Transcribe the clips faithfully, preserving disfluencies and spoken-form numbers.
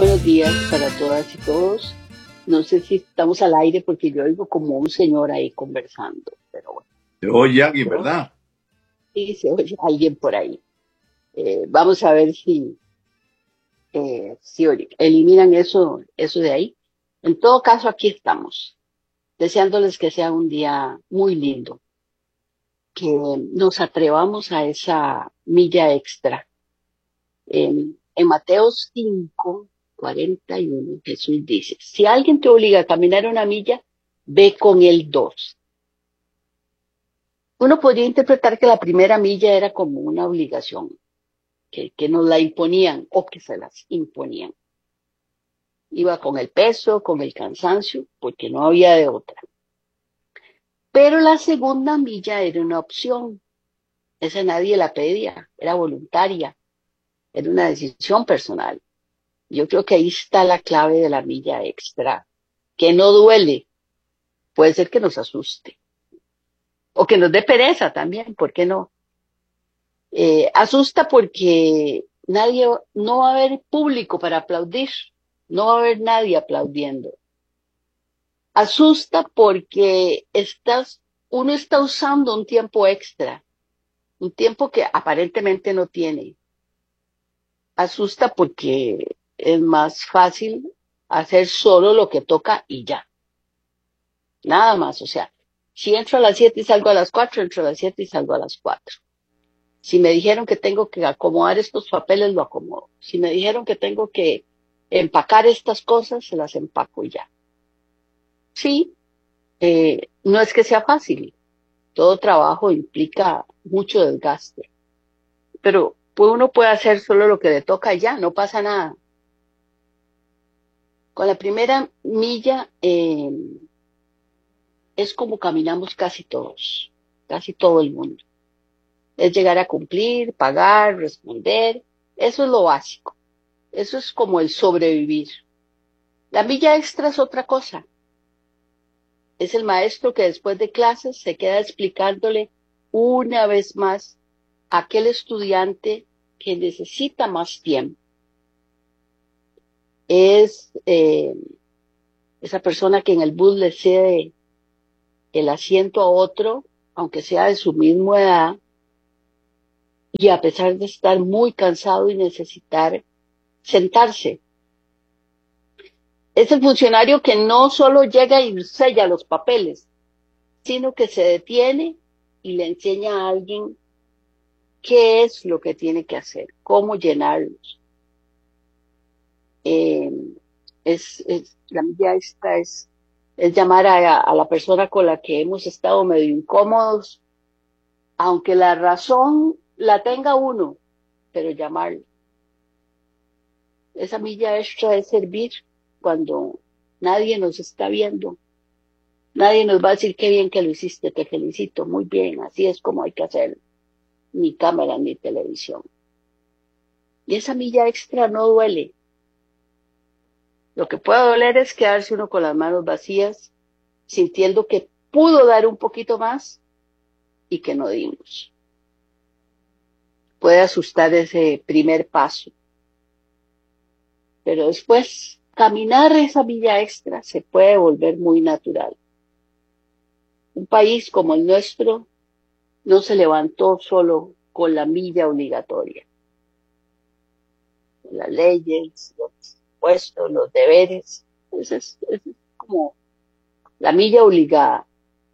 buenos días para todas y todos. No sé si estamos al aire porque yo oigo como un señor ahí conversando, pero bueno. Se oye alguien, ¿verdad? Sí, se oye alguien por ahí. Eh, vamos a ver si, eh, si eliminan eso, eso de ahí. En todo caso, aquí estamos, deseándoles que sea un día muy lindo, que nos atrevamos a esa milla extra. En, en Mateo cinco cuarenta y uno, Jesús dice, si alguien te obliga a caminar una milla, ve con él dos. Uno podría interpretar que la primera milla era como una obligación, que, que nos la imponían o que se las imponían. Iba con el peso, con el cansancio, porque no había de otra. Pero la segunda milla era una opción. Esa nadie la pedía, era voluntaria, era una decisión personal. Yo creo que ahí está la clave de la milla extra, que no duele, puede ser que nos asuste, o que nos dé pereza también, ¿por qué no? Eh, asusta porque nadie, no va a haber público para aplaudir, no va a haber nadie aplaudiendo. Asusta porque estás, uno está usando un tiempo extra, un tiempo que aparentemente no tiene. Asusta porque es más fácil hacer solo lo que toca y ya. Nada más, o sea, si entro a las siete y salgo a las cuatro, entro a las siete y salgo a las cuatro. Si me dijeron que tengo que acomodar estos papeles, lo acomodo. Si me dijeron que tengo que empacar estas cosas, se las empaco y ya. Sí, eh, no es que sea fácil. Todo trabajo implica mucho desgaste. Pero pues uno puede hacer solo lo que le toca y ya, no pasa nada. Con la primera milla eh, es como caminamos casi todos, casi todo el mundo. Es llegar a cumplir, pagar, responder. Eso es lo básico. Eso es como el sobrevivir. La milla extra es otra cosa. Es el maestro que después de clases se queda explicándole una vez más a aquel estudiante que necesita más tiempo. Es eh, esa persona que en el bus le cede el asiento a otro, aunque sea de su misma edad, y a pesar de estar muy cansado y necesitar sentarse. Es el funcionario que no solo llega y sella los papeles, sino que se detiene y le enseña a alguien qué es lo que tiene que hacer, cómo llenarlos. Eh, es, es, la milla esta es, es llamar a, a la persona con la que hemos estado medio incómodos, aunque la razón la tenga uno, pero llamarlo. Esa milla extra es servir cuando nadie nos está viendo. Nadie nos va a decir qué bien que lo hiciste, te felicito, muy bien, así es como hay que hacerlo. Ni cámara ni televisión. Y esa milla extra no duele. Lo que puede doler es quedarse uno con las manos vacías, sintiendo que pudo dar un poquito más y que no dimos. Puede asustar ese primer paso. Pero después, caminar esa milla extra se puede volver muy natural. Un país como el nuestro no se levantó solo con la milla obligatoria. Las leyes, los impuestos, los deberes, eso es, eso es como la milla obligada.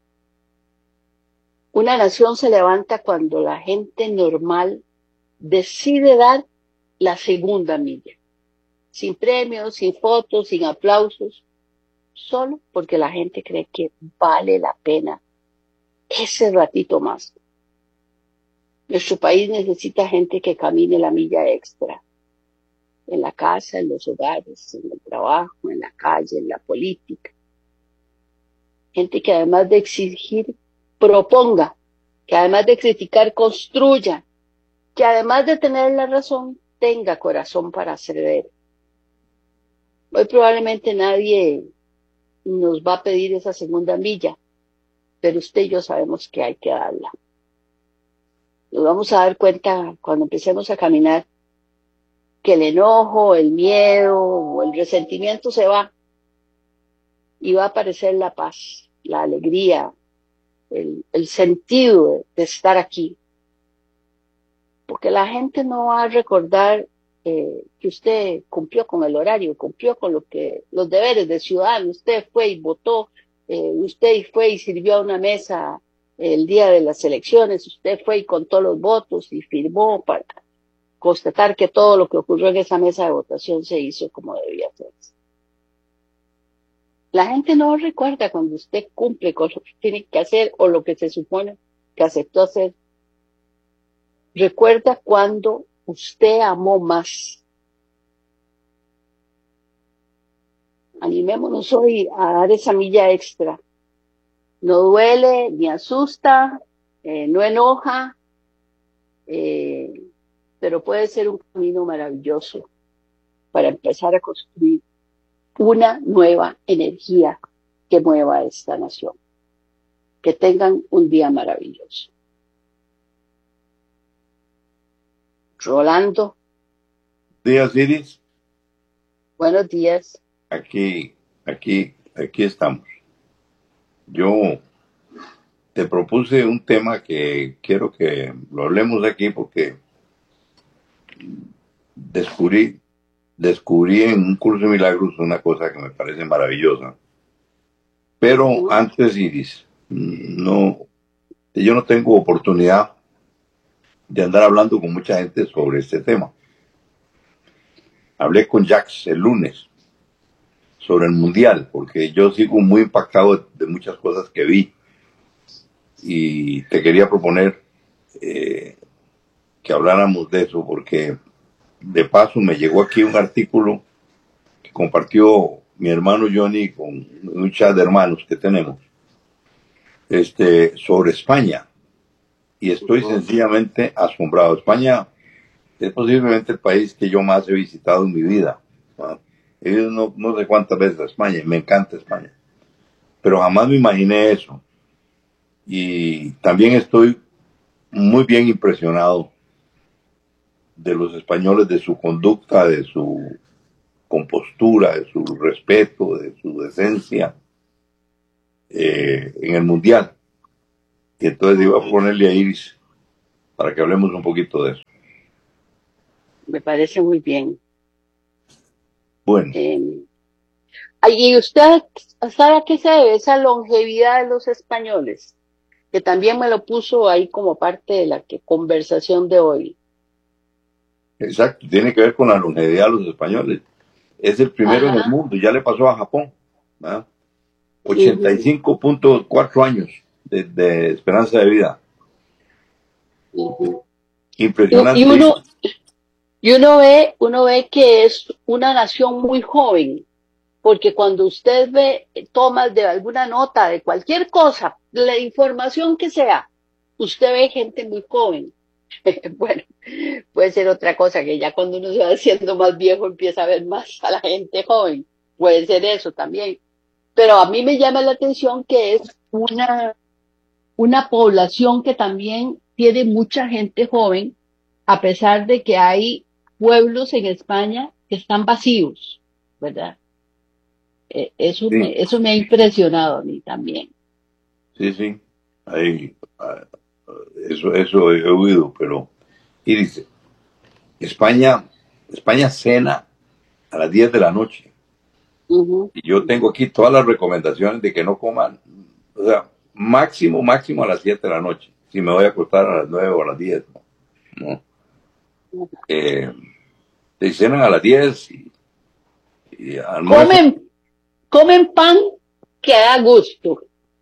Una nación se levanta cuando la gente normal decide dar la segunda milla, sin premios, sin fotos, sin aplausos, solo porque la gente cree que vale la pena ese ratito más. Nuestro país necesita gente que camine la milla extra, en la casa, en los hogares, en el trabajo, en la calle, en la política. Gente que además de exigir, proponga, que además de criticar, construya, que además de tener la razón, tenga corazón para ceder. Hoy probablemente nadie nos va a pedir esa segunda milla, pero usted y yo sabemos que hay que darla. Nos vamos a dar cuenta cuando empecemos a caminar que el enojo, el miedo o el resentimiento se va y va a aparecer la paz, la alegría, el, el sentido de, de estar aquí. Porque la gente no va a recordar eh, que usted cumplió con el horario, cumplió con lo que los deberes de ciudadano, usted fue y votó, eh, usted fue y sirvió a una mesa el día de las elecciones, usted fue y contó los votos y firmó para constatar que todo lo que ocurrió en esa mesa de votación se hizo como debía hacerse. La gente no recuerda cuando usted cumple con lo que tiene que hacer o lo que se supone que aceptó hacer. Recuerda cuando usted amó más. Animémonos hoy a dar esa milla extra. No duele, ni asusta, eh, no enoja, eh, pero puede ser un camino maravilloso para empezar a construir una nueva energía que mueva a esta nación. Que tengan un día maravilloso. Rolando. Días, Iris. Buenos días. Aquí, aquí, aquí estamos. Yo te propuse un tema que quiero que lo hablemos aquí porque descubrí, descubrí en un curso de milagros una cosa que me parece maravillosa. Pero uh-huh. antes, Iris, no, yo no tengo oportunidad de andar hablando con mucha gente sobre este tema. Hablé con Jax el lunes sobre el mundial, porque yo sigo muy impactado de muchas cosas que vi y te quería proponer eh, que habláramos de eso, porque de paso me llegó aquí un artículo que compartió mi hermano Johnny con un chat de hermanos que tenemos este, sobre España, y estoy uh-huh. sencillamente asombrado. España es posiblemente el país que yo más he visitado en mi vida, ¿no? He ido no, no sé cuántas veces a España, me encanta España, pero jamás me imaginé eso. Y también estoy muy bien impresionado de los españoles, de su conducta, de su compostura, de su respeto, de su decencia eh, en el mundial. Y entonces iba a ponerle a Iris para que hablemos un poquito de eso. Me parece muy bien. Bueno. Eh, ¿Y usted sabe a qué se debe esa longevidad de los españoles? Que también me lo puso ahí como parte de la que, conversación de hoy. Exacto, tiene que ver con la longevidad de los españoles. Es el primero Ajá. en el mundo, ya le pasó a Japón, ¿verdad? ochenta y cinco punto cuatro uh-huh. años de, de esperanza de vida. Uh-huh. Impresionante. Y, y, uno, y uno ve, uno ve que es una nación muy joven, porque cuando usted ve tomas de alguna nota, de cualquier cosa, de la información que sea, usted ve gente muy joven. Bueno, puede ser otra cosa, que ya cuando uno se va haciendo más viejo empieza a ver más a la gente joven. Puede ser eso también. Pero a mí me llama la atención que es una, una población que también tiene mucha gente joven, a pesar de que hay pueblos en España que están vacíos, ¿verdad? Eh, eso, sí. me, eso me ha impresionado a mí también. Sí, sí, ahí, eso, eso he oído, pero, y dice, España, España cena a las diez de la noche. Uh-huh. Y yo tengo aquí todas las recomendaciones de que no coman, o sea, máximo, máximo a las siete de la noche. Si me voy a acostar a las nueve o a las diez, ¿no? ¿no? Uh-huh. Eh, se cenan a las diez y, y almuerzan. Comen, comen pan que da gusto.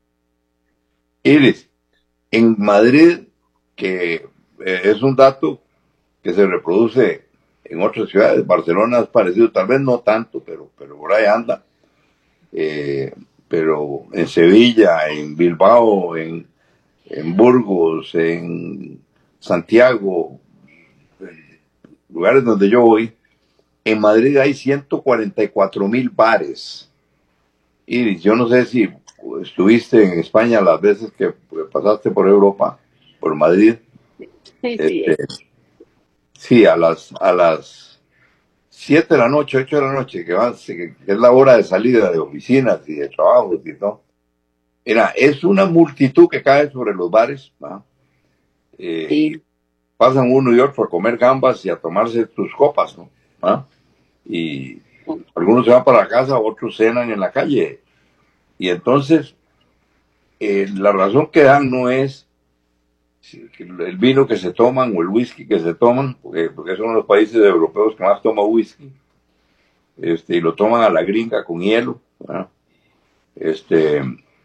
Iris, en Madrid, que eh, es un dato que se reproduce en otras ciudades, Barcelona es parecido, tal vez no tanto, pero, pero por ahí anda. Eh, pero en Sevilla, en Bilbao, en, en Burgos, en Santiago, en lugares donde yo voy, en Madrid hay ciento cuarenta y cuatro mil bares. Iris, yo no sé si estuviste en España las veces que pasaste por Europa, por Madrid. Sí, sí. Este, sí, a las, a las siete de la noche, ocho de la noche, que, va, que es la hora de salida de oficinas y de trabajos y todo. Era, es una multitud que cae sobre los bares, ¿va? Eh, y Sí. pasan uno y otro a comer gambas y a tomarse sus copas, ¿no? ¿Va? Y algunos se van para la casa, otros cenan en la calle. Y entonces, eh, la razón que dan no es el vino que se toman o el whisky que se toman, porque, porque son los países europeos que más toman whisky, este, y lo toman a la gringa con hielo, ¿verdad? Este,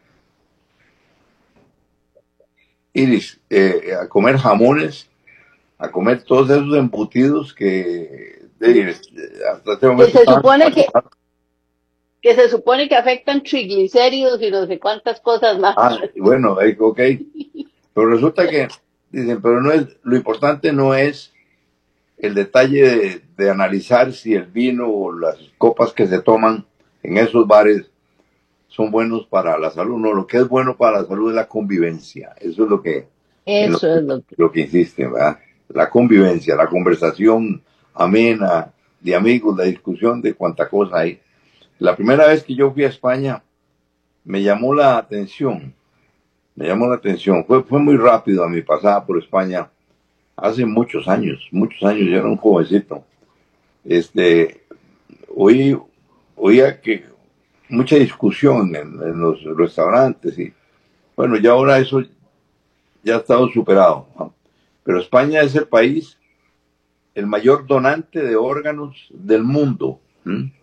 Iris, eh, a comer jamones, a comer todos esos embutidos que de, hasta este Que momento se estaban. supone que, que se supone que afectan triglicéridos y no sé cuántas cosas más. Ah, bueno, eh, ok, pero resulta que dicen, pero no es, lo importante no es el detalle de, de analizar si el vino o las copas que se toman en esos bares son buenos para la salud. No, lo que es bueno para la salud es la convivencia. Eso es lo que, en lo, Eso es lo que... lo que insisten, ¿verdad? La convivencia, la conversación amena de amigos, la discusión de cuánta cosa hay. La primera vez que yo fui a España me llamó la atención, me llamó la atención. Fue, fue muy rápido a mi pasada por España hace muchos años, muchos años, yo era un jovencito. Este, oí, oía que mucha discusión en, en los restaurantes y bueno, ya ahora eso ya ha estado superado, ¿no? Pero España es el país, el mayor donante de órganos del mundo. ¿Mm?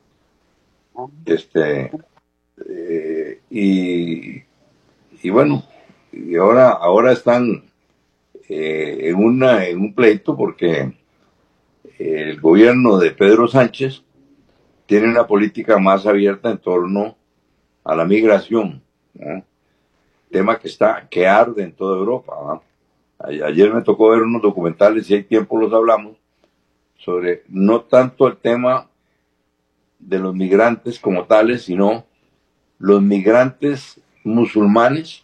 Este, eh, y, y bueno, y ahora, ahora están eh, en, una, en un pleito porque el gobierno de Pedro Sánchez tiene una política más abierta en torno a la migración, ¿no? Tema que está, que arde en toda Europa, ¿no? Ayer me tocó ver unos documentales, si hay tiempo los hablamos, sobre no tanto el tema de los migrantes como tales, sino los migrantes musulmanes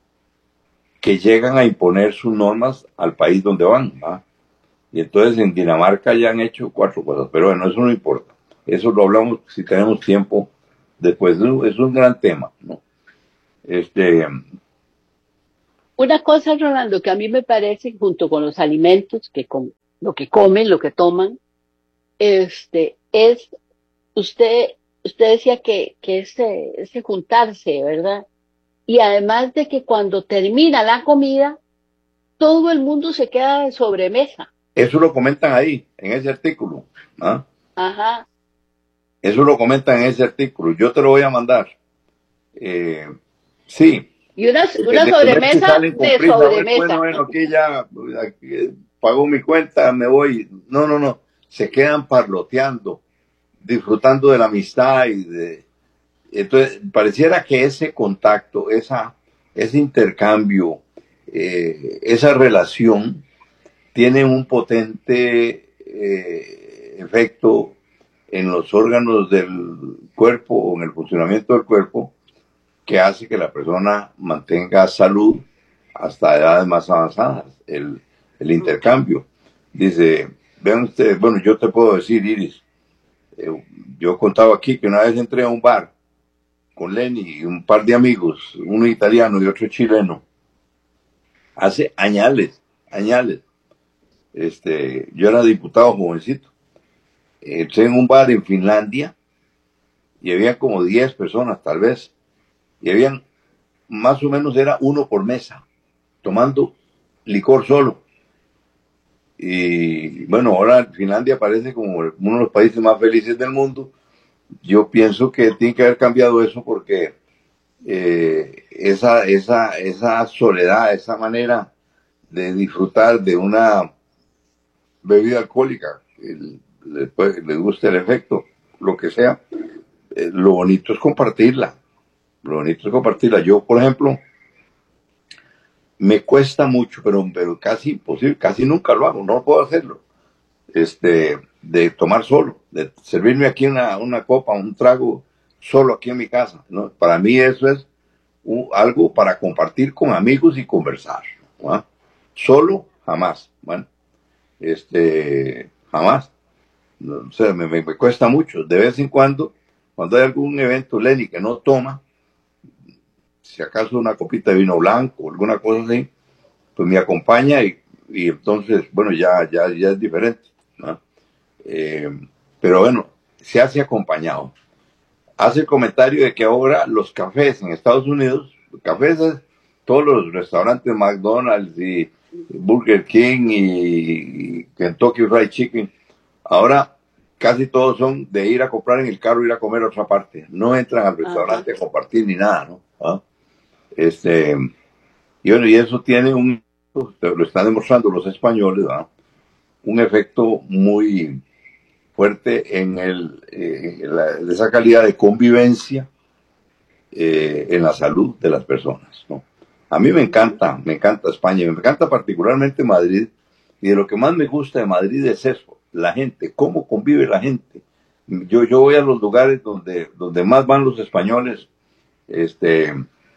que llegan a imponer sus normas al país donde van, ¿no? Y entonces en Dinamarca ya han hecho cuatro cosas, pero bueno, eso no importa. Eso lo hablamos si tenemos tiempo después. Es un gran tema, ¿no? Este, Una cosa, Rolando, que a mí me parece, junto con los alimentos, que com lo que comen, lo que toman, este, es, usted, usted decía que, que ese, ese juntarse, ¿verdad? Y además de que cuando termina la comida, todo el mundo se queda de sobremesa. eso lo comentan ahí, en ese artículo, ¿no? Ajá. Eso lo comentan en ese artículo. Yo te lo voy a mandar. Eh, sí. Y una, De, una de comer que sobremesa salen con de prisa. Bueno, sobremesa. bueno, aquí ya aquí, pago mi cuenta, me voy. No, no, no. Se quedan parloteando, disfrutando de la amistad y de... Entonces, pareciera que ese contacto, esa, ese intercambio, eh, esa relación tiene un potente eh, efecto en los órganos del cuerpo o en el funcionamiento del cuerpo que hace que la persona mantenga salud hasta edades más avanzadas, el, el intercambio. Dice, vean ustedes, bueno, yo te puedo decir, Iris, eh, yo contaba aquí que una vez entré a un bar con Lenny y un par de amigos, uno italiano y otro chileno, hace añales, añales. Este, yo era diputado jovencito. Entré en un bar en Finlandia y había como diez personas tal vez, y habían más o menos era uno por mesa, tomando licor solo. Y bueno, ahora Finlandia parece como uno de los países más felices del mundo. Yo pienso que tiene que haber cambiado eso porque eh, esa, esa, esa soledad, esa manera de disfrutar de una bebida alcohólica, el, les, les gusta el efecto, lo que sea, eh, lo bonito es compartirla. Lo bonito es compartirla. Yo, por ejemplo, me cuesta mucho, pero, pero casi imposible, casi nunca lo hago, no puedo hacerlo. Este, de tomar solo, de servirme aquí una, una copa, un trago solo aquí en mi casa, ¿no? Para mí eso es un, algo para compartir con amigos y conversar, ¿no? Solo, jamás, bueno, este, jamás. no, o sea, me, me, me cuesta mucho. De vez en cuando, cuando hay algún evento, Lenny, que no toma, si acaso una copita de vino blanco, alguna cosa así, pues me acompaña y, y entonces, bueno, ya, ya, ya es diferente, ¿no? Eh, pero bueno, se hace acompañado. Hace el comentario de que ahora los cafés en Estados Unidos, cafés es todos los restaurantes McDonald's y Burger King y Kentucky Fried Chicken, ahora casi todos son de ir a comprar en el carro, ir a comer a otra parte. No entran al Ajá. restaurante a compartir ni nada, ¿no? ¿Ah? Este, y bueno, y eso tiene un, lo están demostrando los españoles, ¿verdad? Un efecto muy fuerte en, el, eh, en la, esa calidad de convivencia eh, en la salud de las personas, ¿no? A mí me Ujú. encanta, me encanta España, me encanta particularmente Madrid, y de lo que más me gusta de Madrid es eso, la gente, cómo convive la gente. Yo, yo voy a los lugares donde, donde más van los españoles, este,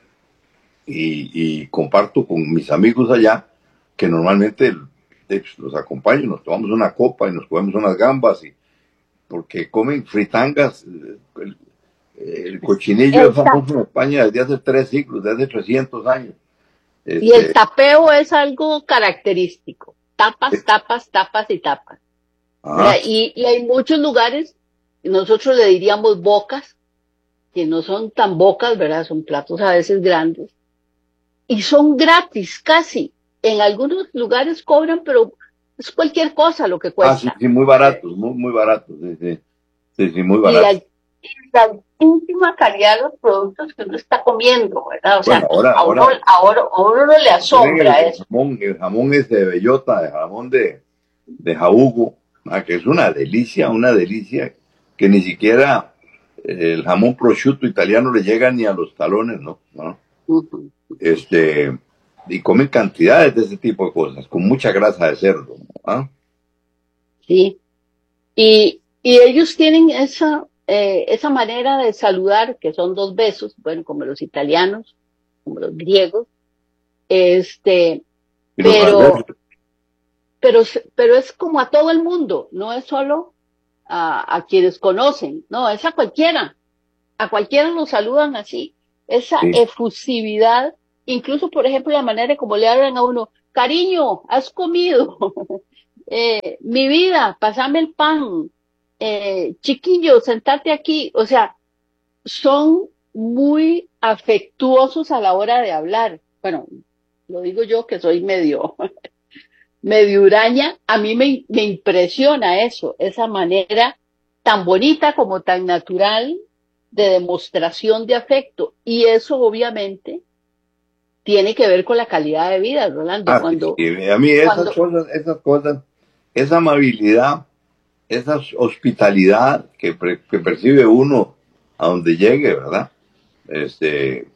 y, y comparto con mis amigos allá, que normalmente eh, los acompaño, nos tomamos una copa y nos comemos unas gambas, y, porque comen fritangas. El, el cochinillo es El ta- famoso en España desde hace tres siglos, desde hace trescientos años. y el Este, tapeo es algo característico. Tapas, eh, tapas, tapas y tapas. ¿Verdad? ajá, Y, y hay muchos lugares, nosotros le diríamos bocas, que no son tan bocas, ¿verdad? Son platos a veces grandes. Y son gratis, casi. En algunos lugares cobran, pero es cualquier cosa lo que ah, sí, cuesta. sí, muy Eh, baratos, muy, muy baratos, sí, sí, sí, sí, muy y, baratos. al- y la altísima calidad de los productos que uno está comiendo, ¿verdad? O Bueno, sea, ahora, a uno, ahora, a uno, a uno no le tienen el, asombra el eso. jamón, el jamón es de bellota, el jamón de, de jabugo, ah, que es una delicia, una delicia, que ni siquiera el jamón prosciutto italiano le llega ni a los talones, ¿no? ¿No? Ujú. Este, y comen cantidades de ese tipo de cosas, con mucha grasa de cerdo, ¿no? ¿Ah? Sí. Y, y ellos tienen esa, eh, esa manera de saludar, que son dos besos, bueno, como los italianos, como los griegos, este, Y los franceses, pero, pero, pero es como a todo el mundo, no es solo a, a quienes conocen, no, es a cualquiera, a cualquiera lo saludan así, esa sí. efusividad, incluso por ejemplo la manera como le hablan a uno, cariño, has comido, eh, mi vida, pasame el pan, eh, chiquillo, sentate aquí, o sea, son muy afectuosos a la hora de hablar. Bueno, lo digo yo que soy medio, medio huraña, a mí me, me impresiona eso, esa manera tan bonita como tan natural de demostración de afecto. Y eso obviamente tiene que ver con la calidad de vida, Rolando. Ah, sí, Cuando, sí. A mí esas cuando, cosas, esas cosas, esa amabilidad, esa hospitalidad que, pre- que percibe uno a donde llegue, ¿verdad? Este,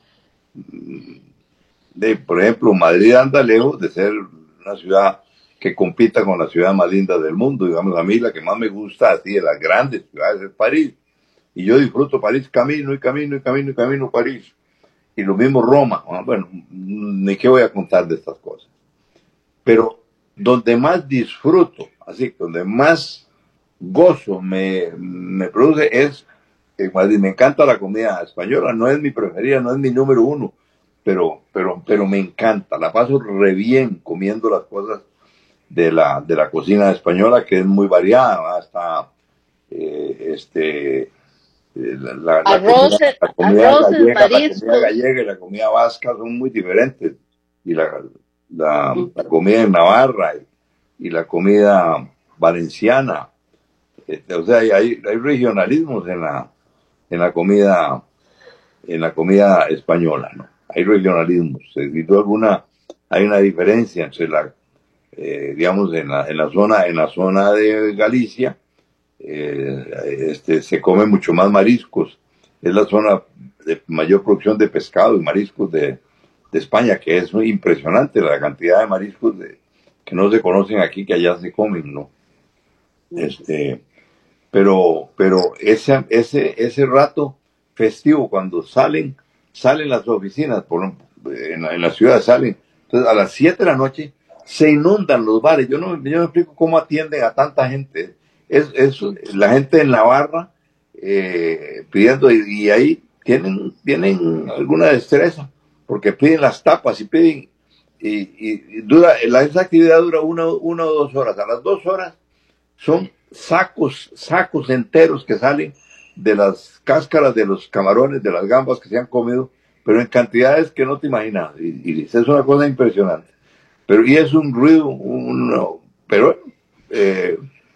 de, por ejemplo, Madrid anda lejos de ser una ciudad que compita con las ciudades más lindas del mundo. Digamos, a mí la que más me gusta así de las grandes ciudades es París. Y yo disfruto París, camino y camino y camino y camino a París. Y lo mismo Roma. Ah, bueno, ni qué voy a contar de estas cosas. Pero donde más disfruto, así, donde más gozo me, me produce es en Madrid. Me encanta la comida española, no es mi preferida, no es mi número uno, pero, pero, pero me encanta, la paso re bien comiendo las cosas de la, de la cocina española, que es muy variada, hasta eh, este, eh, la, la, la comida, arroces, la comida arroces, gallega, la comida mariscos, gallega y la comida vasca son muy diferentes. Y la, la, la comida en Navarra y, y la comida valenciana, este, o sea, hay, hay, hay regionalismos en la, en la comida, en la comida española, ¿no? Hay regionalismos, sin duda alguna hay una diferencia entre la, eh, digamos, en la, en la zona, en la zona de Galicia, eh, este, se come mucho más mariscos, es la zona de mayor producción de pescado y mariscos de, de España, que es muy impresionante la cantidad de mariscos de, que no se conocen aquí, que allá se comen, ¿no? Este, pero, pero ese, ese, ese rato festivo, cuando salen, salen las oficinas, por, en, la, en la ciudad salen, entonces a las siete de la noche se inundan los bares. Yo no, yo no explico cómo atienden a tanta gente. Es, es la gente en la barra eh, pidiendo, y, y ahí tienen, tienen alguna destreza, porque piden las tapas y piden, y, y, y dura, la, esa actividad dura una, una o dos horas. A las dos horas son sacos, sacos enteros que salen de las cáscaras de los camarones, de las gambas que se han comido, pero en cantidades que no te imaginas. Y, y es una cosa impresionante. Pero, y es un ruido, un, pero eh,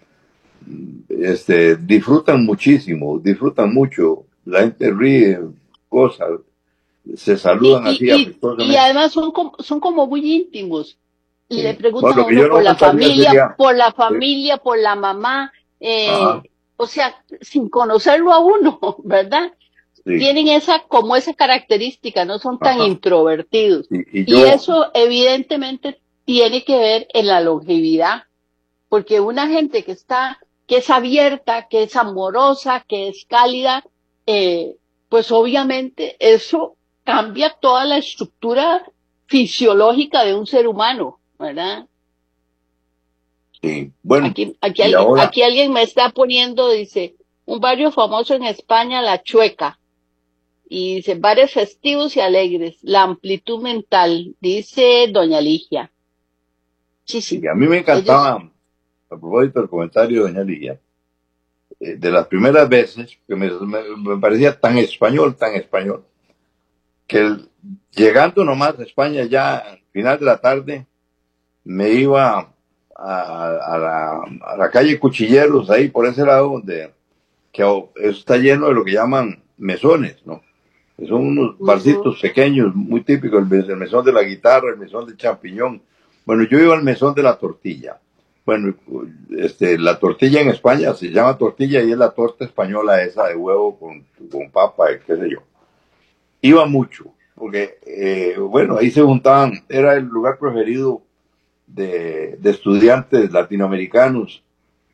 este, disfrutan muchísimo, disfrutan mucho. La gente ríe, cosas, se Y, saludan así y, y, y afectuosamente. además son como, son como muy íntimos. Le Sí. Bueno, preguntan a lo que yo uno no por la aguantaría familia, sería... por la Sí. familia, por la mamá, Ajá, eh, o sea, sin conocerlo a uno, ¿verdad? sí, Tienen esa, como esa característica, no son tan ajá. introvertidos. Y, y Y yo, eso evidentemente tiene que ver en la longevidad, porque una gente que está, que es abierta, que es amorosa, que es cálida, eh, pues obviamente eso cambia toda la estructura fisiológica de un ser humano, ¿verdad? sí, bueno, Aquí, aquí, y alguien, ahora, aquí alguien me está poniendo, dice, un barrio famoso en España, La Chueca, y dice, bares festivos y alegres, la amplitud mental, dice doña Ligia. Sí, y sí, a mí me ellos, encantaba, a propósito del comentario de doña Ligia, eh, de las primeras veces que me, me, me parecía tan español, tan español, que el, llegando nomás a España ya al final de la tarde, me iba a, a, la, a la calle Cuchilleros, ahí por ese lado, donde que eso está lleno de lo que llaman mesones, ¿no? Que son unos ujú, barcitos pequeños, muy típicos, el, el mesón de la guitarra, el mesón del champiñón. Bueno, yo iba al mesón de la tortilla. Bueno, este, la tortilla en España se llama tortilla y es la torta española esa de huevo con, con papa, y qué sé yo. Iba mucho, porque, eh, bueno, ahí se juntaban, era el lugar preferido de, de estudiantes latinoamericanos,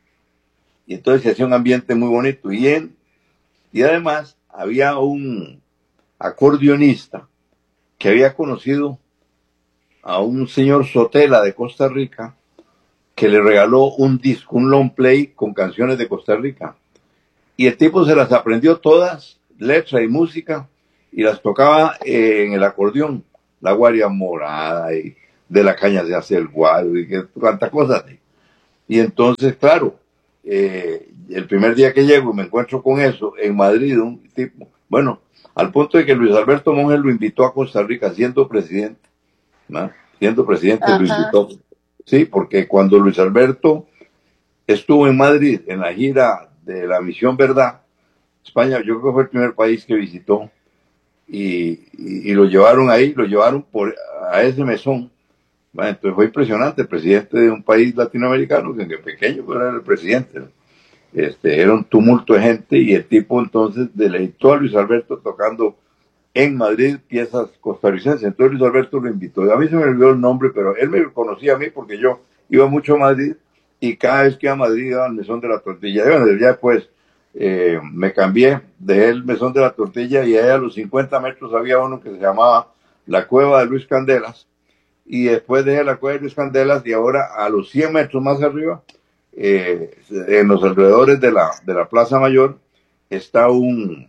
y entonces se hacía un ambiente muy bonito. Y, en, y además había un acordeonista que había conocido a un señor Sotela de Costa Rica, que le regaló un disco, un long play con canciones de Costa Rica. Y el tipo se las aprendió todas, letra y música, y las tocaba eh, en el acordeón. La Guaria Morada, y de la caña se hace el guaro, y que tanta cosa. Y entonces, claro, eh, el primer día que llego me encuentro con eso en Madrid, un tipo, bueno, al punto de que Luis Alberto Monge lo invitó a Costa Rica siendo presidente, ¿no? Siendo presidente lo ajá, invitó. Sí, porque cuando Luis Alberto estuvo en Madrid en la gira de la Misión Verdad, España yo creo que fue el primer país que visitó, y, y, y lo llevaron ahí, lo llevaron por a ese mesón. Bueno, entonces fue impresionante, el presidente de un país latinoamericano, que pequeño, pero era el presidente, ¿no? Este, era un tumulto de gente, y el tipo entonces deleitó a Luis Alberto tocando en Madrid piezas costarricenses. Entonces Luis Alberto lo invitó. A mí se me olvidó el nombre, pero él me conocía a mí porque yo iba mucho a Madrid, y cada vez que iba a Madrid iba al mesón de la tortilla. Y bueno, ya después eh, me cambié, dejé el mesón de la tortilla, y ahí a los cincuenta metros había uno que se llamaba la Cueva de Luis Candelas, y después dejé la Cueva de Luis Candelas, y ahora a los cien metros más arriba, eh, en los alrededores de la, de la Plaza Mayor, está un,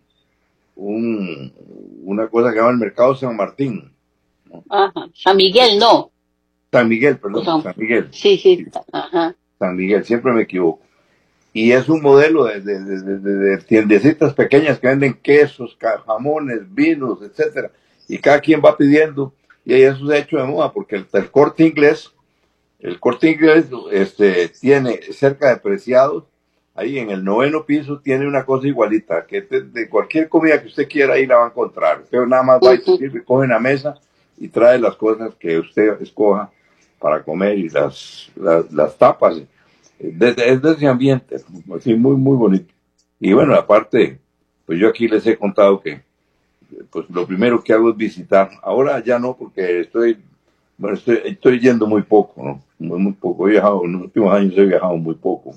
un, una cosa que se llama el Mercado San Martín, ¿no? ajá. San Miguel, no. San Miguel, O perdón, San, San Miguel, sí, sí, ajá. San Miguel, siempre me equivoco. Y es un modelo de, de, de, de, de tiendecitas pequeñas que venden quesos, jamones, vinos, etcétera. Y cada quien va pidiendo, y ahí eso se ha hecho de moda, porque el, el Corte Inglés, el Corte Inglés este, tiene cerca de Preciados, ahí en el noveno piso, tiene una cosa igualita, que te, de cualquier comida que usted quiera ahí la va a encontrar. Usted nada más va y se Ujú. sirve, coge una mesa y trae las cosas que usted escoja para comer, y las, las, las tapas. Desde, desde ese ambiente, así muy, muy bonito. Y bueno, aparte, pues yo aquí les he contado que pues lo primero que hago es visitar. Ahora ya no, porque estoy, bueno, estoy, estoy yendo muy poco, ¿no? Muy, muy poco. He viajado, en los últimos años he viajado muy poco.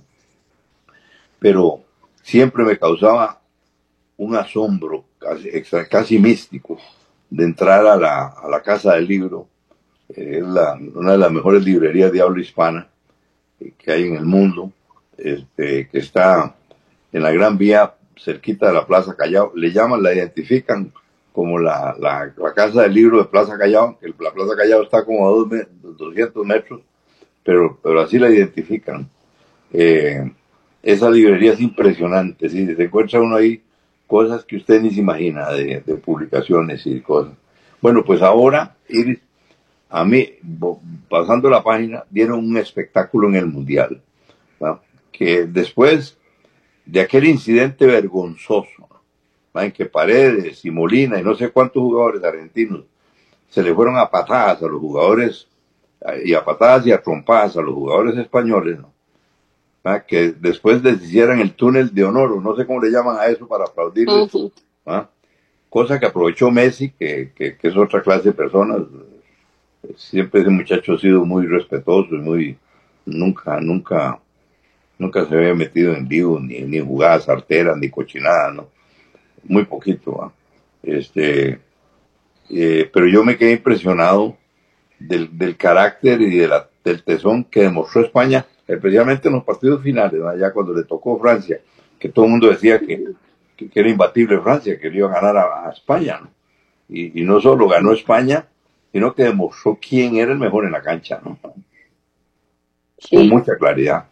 Pero siempre me causaba un asombro casi, casi místico de entrar a la, a la Casa del Libro. Es la, una de las mejores librerías de habla hispana que hay en el mundo. este, que está en la Gran Vía, cerquita de la Plaza Callao. Le llaman, la identifican como la, la, la casa del libro de Plaza Callao, que la Plaza Callao está como a dos, doscientos metros, pero, pero así la identifican. Eh, esa librería es impresionante, ¿sí? Se encuentra uno ahí cosas que usted ni se imagina de, de publicaciones y cosas. Bueno, pues ahora, Iris, a mí, pasando la página, dieron un espectáculo en el Mundial, ¿no? Que después de aquel incidente vergonzoso, ¿no? En que Paredes y Molina y no sé cuántos jugadores argentinos se le fueron a patadas a los jugadores, y a patadas y a trompadas a los jugadores españoles, ¿no? ¿Ah? Que después les hicieran el túnel de honor, o no sé cómo le llaman a eso para aplaudirles, uh-huh. ¿Ah? Cosa que aprovechó Messi, que, que, que es otra clase de personas. Siempre ese muchacho ha sido muy respetuoso y muy, nunca, nunca, nunca se había metido en lío, ni, ni en jugadas arteras, ni cochinadas, ¿no? Muy poquito, ¿no? Este, eh, pero yo me quedé impresionado del, del carácter y de la, del tesón que demostró España, especialmente en los partidos finales, ¿no? Ya cuando le tocó Francia, que todo el mundo decía que, que, que era imbatible Francia, que le iba a ganar a, a España, ¿no? Y, y no solo ganó España, sino que demostró quién era el mejor en la cancha, ¿no? Sí. Con mucha claridad.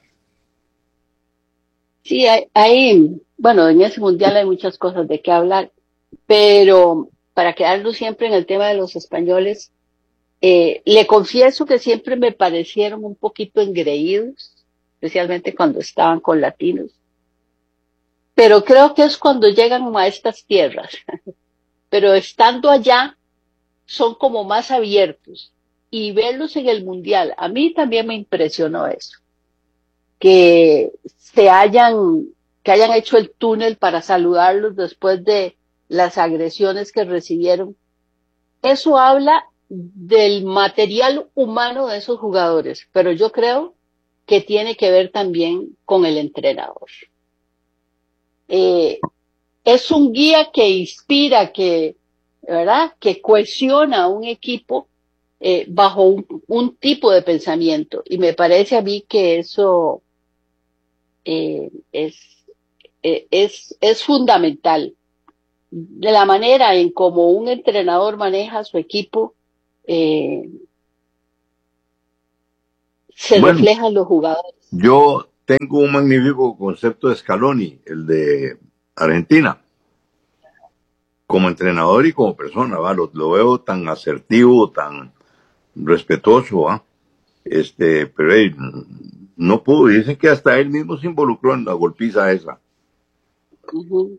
Sí, hay, hay, bueno, en ese mundial hay muchas cosas de qué hablar, pero para quedarnos siempre en el tema de los españoles, eh, le confieso que siempre me parecieron un poquito engreídos, especialmente cuando estaban con latinos, pero creo que es cuando llegan a estas tierras, pero estando allá son como más abiertos, y verlos en el mundial, a mí también me impresionó eso, que se hayan, que hayan hecho el túnel para saludarlos después de las agresiones que recibieron. Eso habla del material humano de esos jugadores, pero yo creo que tiene que ver también con el entrenador. Eh, es un guía que inspira, que, ¿verdad?, que cohesiona a un equipo eh, bajo un, un tipo de pensamiento, y me parece a mí que eso eh, es, eh, es, es fundamental. De la manera en cómo un entrenador maneja a su equipo, eh, se bueno, refleja en los jugadores. Yo tengo un magnífico concepto de Scaloni, el de Argentina, como entrenador y como persona, ¿va? Lo, lo veo tan asertivo, tan respetuoso, ¿va? Este, pero hey, no pudo, dicen que hasta él mismo se involucró en la golpiza esa. Uh-huh.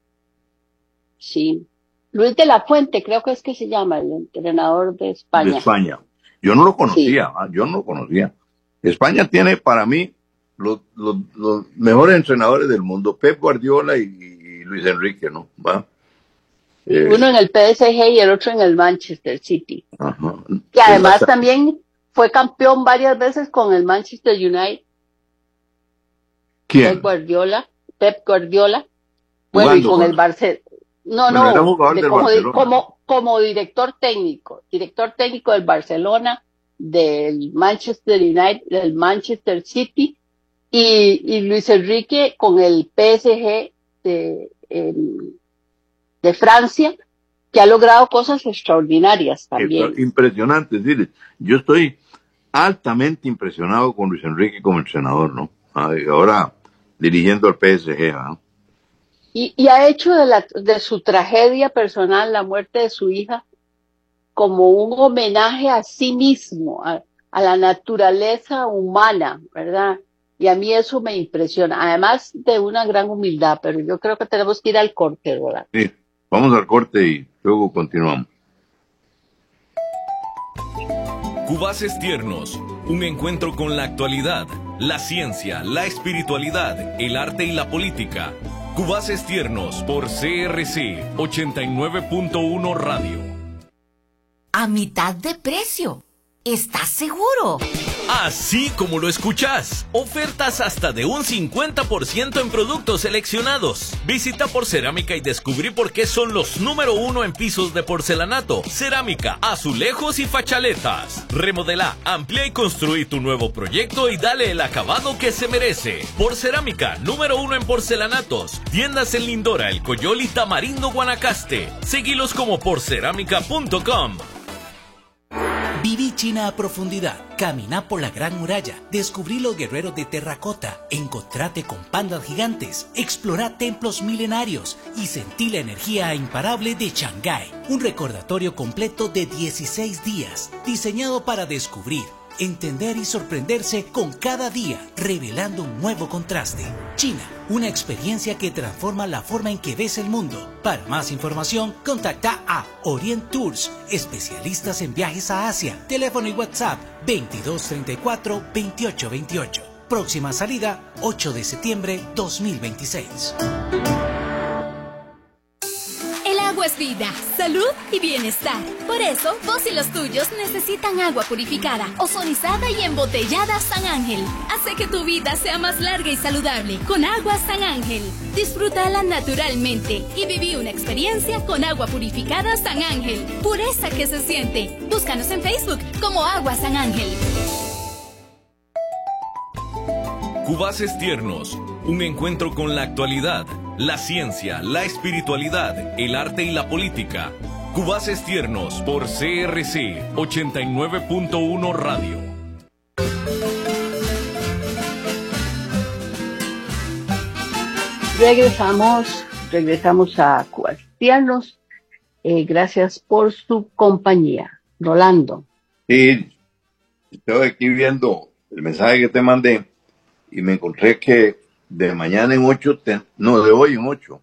Sí. Luis de la Fuente, creo que es que se llama, el entrenador de España. De España. Yo no lo conocía, sí. Yo no lo conocía. España tiene para mí los, los, los mejores entrenadores del mundo, Pep Guardiola y, y Luis Enrique, ¿no? ¿Va? Eh, Uno en el P S G y el otro en el Manchester City. Ajá. Que además la... también fue campeón varias veces con el Manchester United. ¿Quién? Pep Guardiola. Pep Guardiola. Bueno, Jugando, y con, con el Barcelona. No, bueno, no, era jugador de, del como, Barcelona. como, como director técnico, director técnico del Barcelona, del Manchester United, del Manchester City, y, y Luis Enrique con el P S G de, eh, de Francia, que ha logrado cosas extraordinarias también. Impresionante, sí. Yo estoy altamente impresionado con Luis Enrique como entrenador, ¿no? Ahora dirigiendo al P S G, ¿no? Y, y ha hecho de, la, de su tragedia personal, la muerte de su hija, como un homenaje a sí mismo, a, a la naturaleza humana, ¿verdad? Y a mí eso me impresiona, además de una gran humildad, pero yo creo que tenemos que ir al corte, ¿verdad? Sí, vamos al corte y luego continuamos. Cubaces Tiernos, un encuentro con la actualidad, la ciencia, la espiritualidad, el arte y la política. Cubaces Tiernos por C R C ochenta y nueve punto uno Radio. A mitad de precio. ¿Estás seguro? Así como lo escuchas. Ofertas hasta de un cincuenta por ciento en productos seleccionados. Visita Porcerámica y descubrí por qué son los número uno en pisos de porcelanato, cerámica, azulejos y fachaletas. Remodela, amplía y construí tu nuevo proyecto y dale el acabado que se merece. Porcerámica, número uno en porcelanatos. Tiendas en Lindora, El Coyol y Tamarindo, Guanacaste. Seguilos como porcerámica punto com. Viví China a profundidad, caminá por la Gran Muralla, descubrí los guerreros de terracota, encontrate con pandas gigantes, explorá templos milenarios y sentí la energía imparable de Shanghái. Un recordatorio completo de dieciséis días, diseñado para descubrir, entender y sorprenderse con cada día, revelando un nuevo contraste. China, una experiencia que transforma la forma en que ves el mundo. Para más información, contacta a Orient Tours, especialistas en viajes a Asia. Teléfono y WhatsApp veintidós treinta y cuatro veintiocho veintiocho. Próxima salida ocho de septiembre dos mil veintiséis. Agua es vida, salud y bienestar. Por eso, vos y los tuyos necesitan agua purificada, ozonizada y embotellada San Ángel. Hace que tu vida sea más larga y saludable con agua San Ángel. Disfrútala naturalmente y viví una experiencia con agua purificada San Ángel. Pureza que se siente. Búscanos en Facebook como Agua San Ángel. Cubaces Tiernos, un encuentro con la actualidad, la ciencia, la espiritualidad, el arte y la política. Cubaces Tiernos por C R C ochenta y nueve punto uno Radio. Regresamos, regresamos a Cubaces Tiernos. Eh, gracias por su compañía. Rolando. Sí, estoy aquí viendo el mensaje que te mandé y me encontré que de mañana en ocho, ten, no, de hoy en ocho,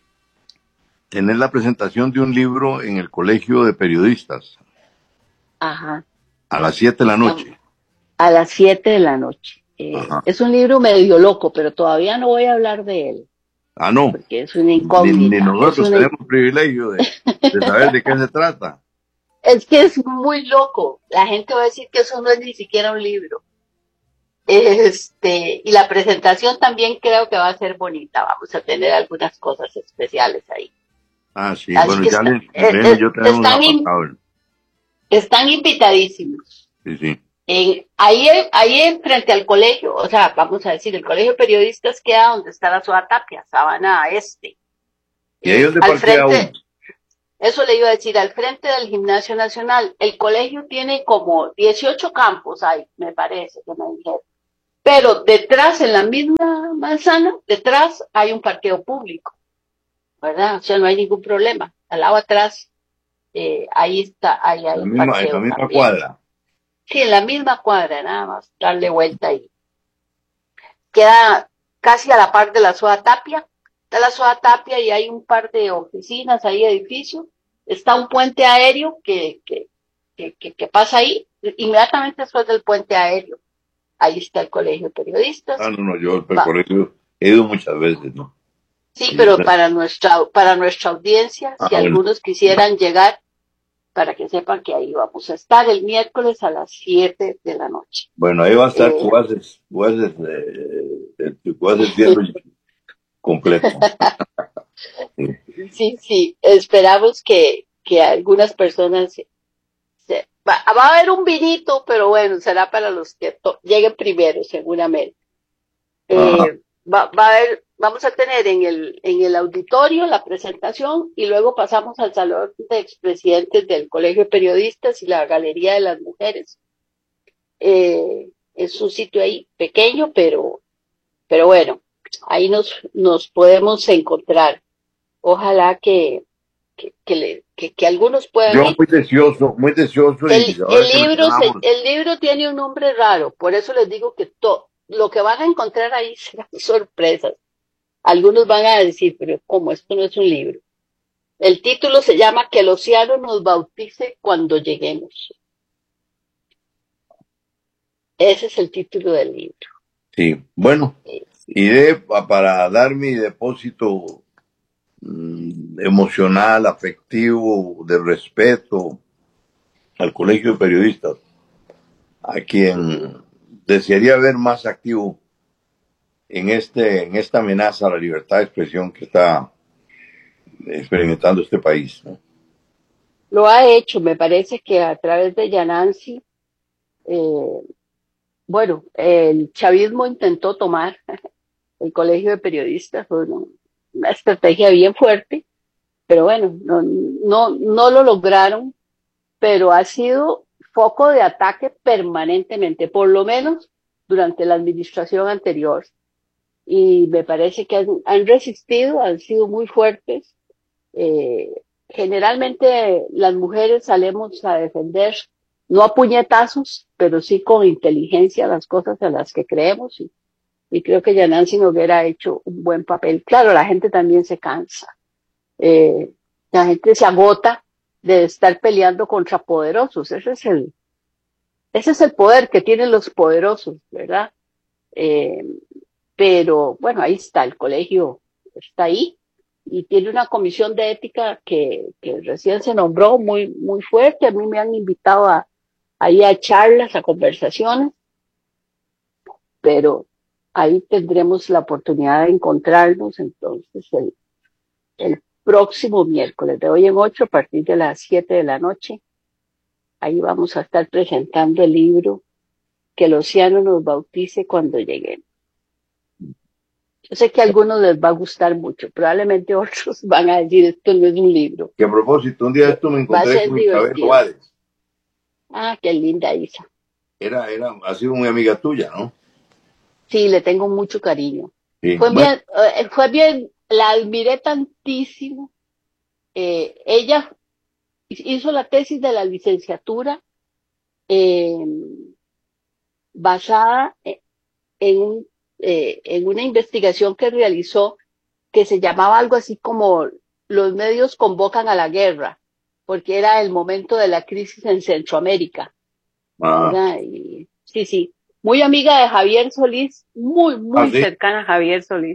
tener la presentación de un libro en el Colegio de Periodistas. Ajá. A las siete de la noche. A las siete de la noche. Eh, es un libro medio loco, pero todavía no voy a hablar de él. Ah, no. Porque es una incógnita. Ni, ni nosotros una... tenemos privilegio de, de saber de qué se trata. Es que es muy loco. La gente va a decir que eso no es ni siquiera un libro. Este, y la presentación también creo que va a ser bonita. Vamos a tener algunas cosas especiales ahí. Ah, sí, Así bueno, ya está, le, es, le, yo tenemos están, in, están invitadísimos. Sí, sí. En, ahí, ahí en frente al colegio, o sea, vamos a decir, el colegio de periodistas queda donde está la Soda Tapia, Sabana Este. ¿Y ahí donde al frente, uno? Eso le iba a decir, al frente del Gimnasio Nacional. El colegio tiene como dieciocho campos ahí, me parece, que me dijeron. Pero detrás, en la misma manzana, detrás hay un parqueo público, ¿verdad? O sea, no hay ningún problema. Al lado atrás, eh, ahí está, ahí hay la un misma, parqueo en la misma también. cuadra. Sí, en la misma cuadra, nada más, darle vuelta ahí. Queda casi a la par de la Soda Tapia. Está la Soda Tapia y hay un par de oficinas ahí, edificios. Está un puente aéreo que, que, que, que, que pasa ahí, inmediatamente después del puente aéreo. Ahí está el Colegio de Periodistas. Ah, no, no, yo al colegio he ido muchas veces, ¿no? Sí, sí, pero para nuestra, para nuestra audiencia, ah, si bueno. algunos quisieran llegar, para que sepan que ahí vamos a estar el miércoles a las siete de la noche. Bueno, ahí va a estar Cubaces, Cubaces, eh, Cubaces Tiernos completo. Sí, sí, esperamos que, que algunas personas se, se, va, va a haber un vinito, pero bueno, será para los que to, lleguen primero, seguramente. Eh, va, va a haber, vamos a tener en el, en el auditorio la presentación y luego pasamos al salón de expresidentes del Colegio de Periodistas y la Galería de las Mujeres. Eh, es un sitio ahí pequeño, pero, pero bueno, ahí nos, nos podemos encontrar. Ojalá que, que, que, le, que, que algunos puedan Yo ir. muy deseoso, muy deseoso. El, el, libro se, el libro tiene un nombre raro, por eso les digo que to, lo que van a encontrar ahí serán sorpresas. Algunos van a decir, pero ¿cómo? Esto no es un libro. El título se llama Que el océano nos bautice cuando lleguemos. Ese es el título del libro. Sí, bueno, sí. Iré para dar mi depósito emocional, afectivo, de respeto al Colegio de Periodistas, a quien desearía ver más activo en, este, en esta amenaza a la libertad de expresión que está experimentando este país, ¿no? Lo ha hecho, me parece que a través de Yanansi, eh, bueno, el chavismo intentó tomar el colegio de periodistas, fue una, una estrategia bien fuerte, pero bueno, no, no, no lo lograron, pero ha sido foco de ataque permanentemente, por lo menos durante la administración anterior. Y me parece que han, han resistido, han sido muy fuertes. Eh, generalmente las mujeres salemos a defender, no a puñetazos, pero sí con inteligencia las cosas a las que creemos. Y, y creo que Yanansi Noguera ha hecho un buen papel. Claro, la gente también se cansa. Eh, la gente se agota de estar peleando contra poderosos. Ese es el, ese es el poder que tienen los poderosos, ¿verdad? Eh, pero bueno, ahí está, el colegio está ahí y tiene una comisión de ética que, que recién se nombró muy, muy fuerte. A mí me han invitado a, ahí a charlas, a conversaciones, pero ahí tendremos la oportunidad de encontrarnos entonces el, el próximo miércoles, de hoy en ocho, a partir de las siete de la noche. Ahí vamos a estar presentando el libro Que el océano nos bautice cuando lleguemos. Yo sé que a algunos les va a gustar mucho, probablemente otros van a decir esto no es un libro. Que a propósito, un día esto me encontré con Isabel Juárez. Ah, qué linda Isa. Era, era, ha sido muy amiga tuya, ¿no? Sí, le tengo mucho cariño. Sí, fue, bueno. bien, eh, fue bien, la admiré tantísimo. Eh, ella hizo la tesis de la licenciatura eh, basada en, un, eh, en una investigación que realizó que se llamaba algo así como los medios convocan a la guerra, porque era el momento de la crisis en Centroamérica. Ah. Y, sí, sí, muy amiga de Javier Solís, muy, muy ¿Ah, sí? cercana a Javier Solís.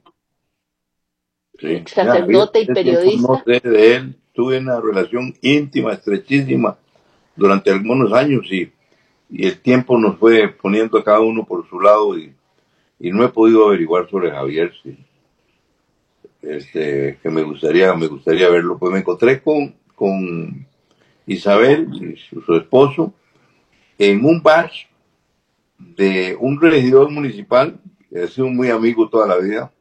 Sí. Sacerdote Ya, y periodista. No sé de él, tuve una relación íntima, estrechísima durante algunos años y, y el tiempo nos fue poniendo a cada uno por su lado y, y no he podido averiguar sobre Javier, sí. Este, que me gustaría, me gustaría verlo. Pues me encontré con, con Isabel y su, su esposo en un bar de un regidor municipal que ha sido muy amigo toda la vida,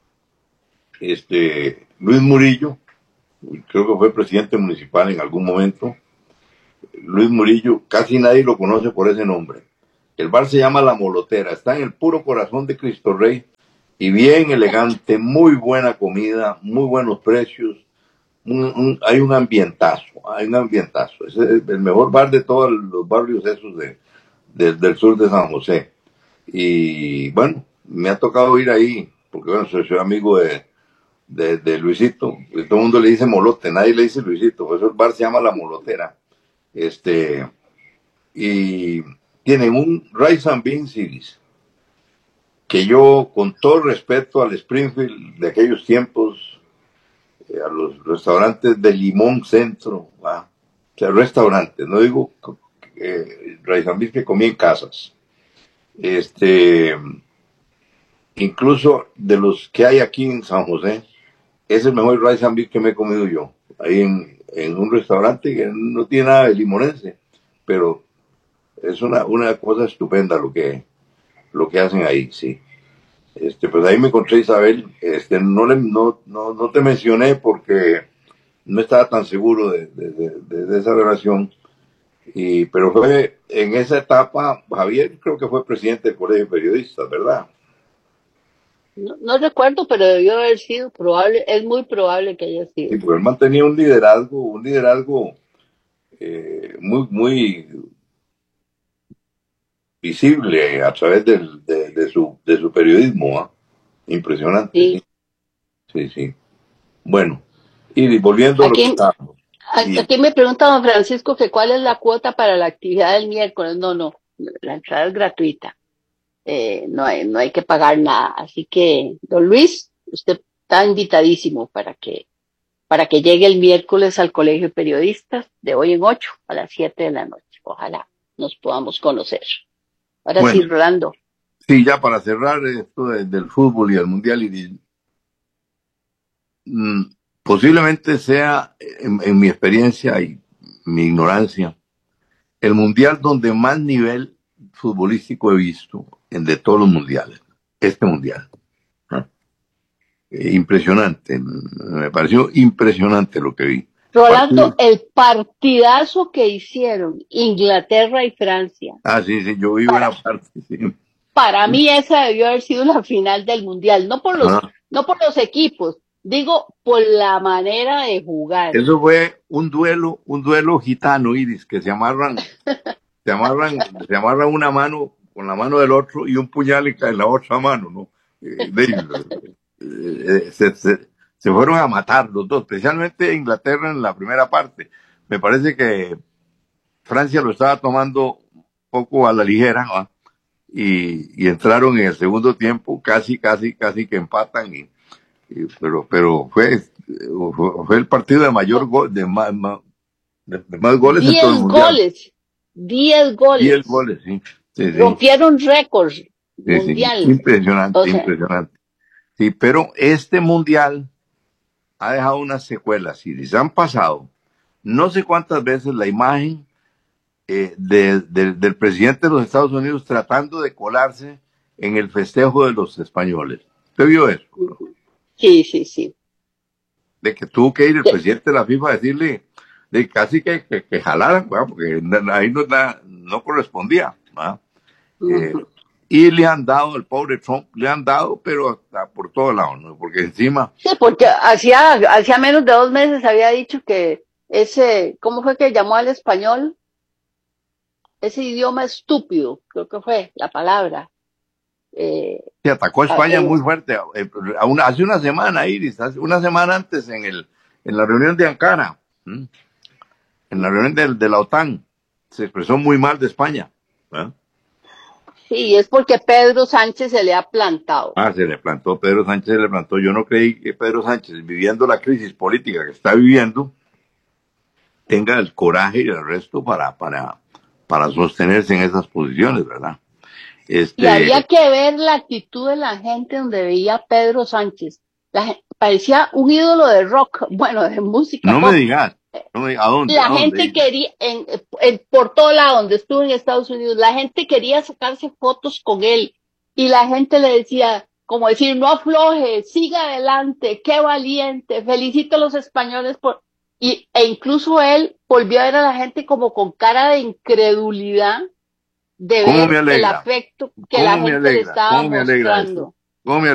este Luis Murillo, creo que fue presidente municipal en algún momento. Luis Murillo, casi nadie lo conoce por ese nombre. El bar se llama La Molotera, está en el puro corazón de Cristo Rey y bien elegante, muy buena comida, muy buenos precios, un, un, hay un ambientazo, hay un ambientazo. Es el, el mejor bar de todos los barrios esos de, de, del sur de San José. Y bueno, me ha tocado ir ahí, porque bueno, soy, soy amigo de, de, de Luisito, y todo el mundo le dice Molote, nadie le dice Luisito, por eso el bar se llama La Molotera. Este, y tienen un rice and bean series que yo, con todo respeto al Springfield de aquellos tiempos, eh, a los restaurantes de Limón Centro, ¿va? O sea, restaurantes, no digo eh, rice and beans que comí en casas, este, incluso de los que hay aquí en San José, es el mejor rice and beans que me he comido yo, ahí en, en un restaurante que no tiene nada de limonense, pero es una, una cosa estupenda lo que, lo que hacen ahí, sí. Este, pues ahí me encontré Isabel, este, no, le, no, no, no te mencioné porque no estaba tan seguro de, de, de, de esa relación, y, pero fue en esa etapa, Javier creo que fue presidente del Colegio de Periodistas, ¿verdad? No, no recuerdo, pero debió haber sido, probable, es muy probable que haya sido. Sí, porque él mantenía un liderazgo, un liderazgo eh, muy, muy visible a través del, de, de, su, de su periodismo, ¿eh? Impresionante. Sí. Sí, sí. Bueno, y volviendo aquí, a lo que estábamos. Aquí, aquí me pregunta don Francisco que cuál es la cuota para la actividad del miércoles. No, no, la entrada es gratuita. Eh, no, hay, no hay que pagar nada. Así que, don Luis, usted está invitadísimo para que, para que llegue el miércoles al Colegio de Periodistas de hoy en ocho a las siete de la noche. Ojalá. nos podamos conocer. Ahora Bueno, sí, Rolando. Sí, ya para cerrar esto de, del fútbol y el mundial, y, mm, posiblemente sea, en, en mi experiencia y mi ignorancia, el mundial donde más nivel futbolístico he visto en de todos los mundiales. Este mundial. ¿No? Eh, impresionante. Me pareció impresionante lo que vi. Rolando, Partido. el partidazo que hicieron Inglaterra y Francia. Ah, sí, sí, yo vi Para, buena parte. Sí. para mí esa debió haber sido la final del mundial, no por los, Ah, no por los equipos, digo por la manera de jugar. eso fue un duelo, un duelo gitano, Iris, que se amarran, se amarran, se amarran una mano con la mano del otro y un puñal en la otra mano, ¿no? Eh, de, eh, se, se, se fueron a matar los dos, especialmente Inglaterra en la primera parte. Me parece que Francia lo estaba tomando un poco a la ligera, ¿no? y, y entraron en el segundo tiempo, casi, casi, casi que empatan, y, y, pero, pero fue, fue el partido de mayor gol, de más, de, de más goles en todo el Diez mundial. goles, diez goles. Diez goles, sí. Sí, sí. Rompieron récords Sí, mundial. sí. Impresionante, O sea, impresionante. Sí, pero este mundial ha dejado unas secuelas, y se han pasado no sé cuántas veces la imagen eh, de, de, del presidente de los Estados Unidos tratando de colarse en el festejo de los españoles. ¿Usted vio eso? sí, sí, sí. De que tuvo que ir el Sí. presidente de la FIFA a decirle, de casi que, que, que jalaran, ¿verdad? Porque ahí no, no correspondía, ¿verdad? Eh, Ujú. y le han dado, el pobre Trump, le han dado, pero hasta por todos lados, ¿no? Porque encima... Sí, porque hacía, hacía menos de dos meses había dicho que ese, ¿cómo fue que llamó al español? Ese idioma estúpido, creo que fue la palabra. Eh, Se atacó a España eh, muy fuerte, eh, a una, hace una semana, Iris, hace una semana antes en el en la reunión de Ankara, ¿m? en la reunión de, de la OTAN, se expresó muy mal de España. ¿Eh? sí, es porque Pedro Sánchez se le ha plantado. Ah, se le plantó, Pedro Sánchez se le plantó. Yo no creí que Pedro Sánchez, viviendo la crisis política que está viviendo, tenga el coraje y el resto para, para, para sostenerse en esas posiciones, ¿verdad? Este, Y había que ver la actitud de la gente donde veía a Pedro Sánchez. La gente, parecía un ídolo de rock, bueno, de música no pop. me digas, no me digas, ¿a dónde? La ¿A dónde? gente quería, en, en, por todo lado donde estuvo en Estados Unidos, la gente quería sacarse fotos con él. Y la gente le decía, como decir, no afloje, siga adelante, qué valiente, felicito a los españoles por... Y, e incluso él volvió a ver a la gente como con cara de incredulidad de ¿Cómo ver me el alegra? afecto que ¿Cómo la me gente le alegra? estaba ¿Cómo me alegra eso? mostrando. ¿Cómo me